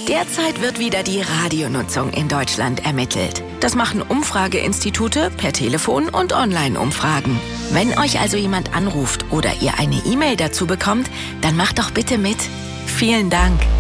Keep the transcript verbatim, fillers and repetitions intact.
Derzeit wird wieder die Radionutzung in Deutschland ermittelt. Das machen Umfrageinstitute per Telefon und Online-Umfragen. Wenn euch also jemand anruft oder ihr eine E-Mail dazu bekommt, dann macht doch bitte mit. Vielen Dank.